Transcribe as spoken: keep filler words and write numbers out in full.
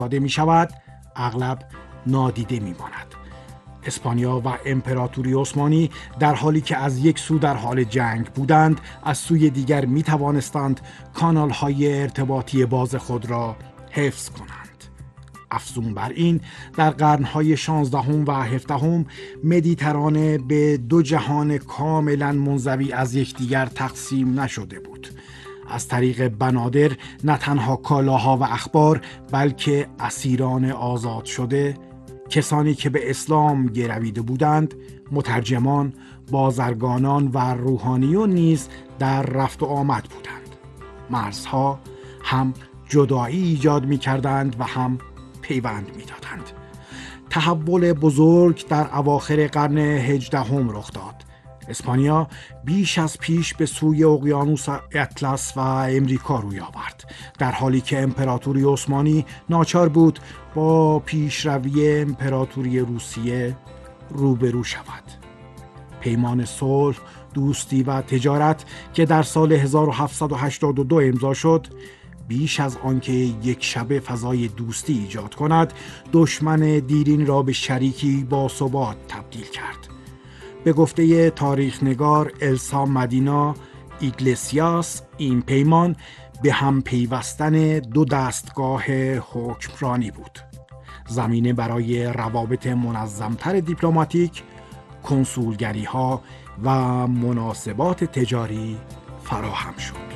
داده می شود اغلب نادیده می ماند. اسپانیا و امپراتوری عثمانی در حالی که از یک سو در حال جنگ بودند، از سوی دیگر می توانستند کانال‌های ارتباطی باز خود را حفظ کنند. افزون بر این، در قرن‌های شانزدهم و هفدهم مدیترانه به دو جهان کاملا منزوی از یکدیگر تقسیم نشده بود. از طریق بنادر نه تنها کالاها و اخبار، بلکه اسیران آزاد شده، کسانی که به اسلام گرویده بودند، مترجمان، بازرگانان و روحانیون نیز در رفت و آمد بودند. مرزها هم جدایی ایجاد می کردند و هم پیوند می دادند. تحول بزرگ در اواخر قرن هجدهم رخ داد. اسپانیا بیش از پیش به سوی اقیانوس اطلس و امریکا روی آورد، در حالی که امپراتوری عثمانی ناچار بود با پیشروی امپراتوری روسیه روبرو شود. پیمان صلح، دوستی و تجارت که در سال هزار و هفتصد و هشتاد و دو امضا شد، بیش از آنکه یک شبه فضای دوستی ایجاد کند، دشمن دیرین را به شریکی با ثبات تبدیل کرد. به گفته تاریخ نگار السا مدینا ایگلسیاس، این پیمان به هم پیوستن دو دستگاه حکمرانی بود. زمینه برای روابط منظمتر دیپلماتیک، کنسولگری ها و مناسبات تجاری فراهم شد.